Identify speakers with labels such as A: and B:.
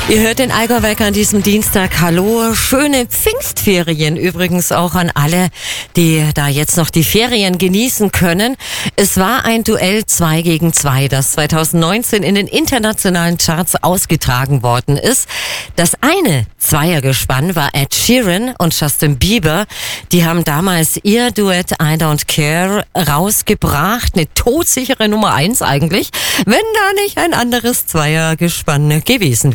A: Ihr hört den Allgäu-Wecker an diesem Dienstag. Hallo, schöne Pfingstferien übrigens auch an alle, die da jetzt noch die Ferien genießen können. Es war ein Duell 2 gegen 2, das 2019 in den internationalen Charts ausgetragen worden ist. Das eine Zweiergespann war Ed Sheeran und Justin Bieber. Die haben damals ihr Duett I Don't Care rausgebracht. Eine todsichere Nummer 1 eigentlich, wenn da nicht ein anderes Zweiergespann gewesen wäre.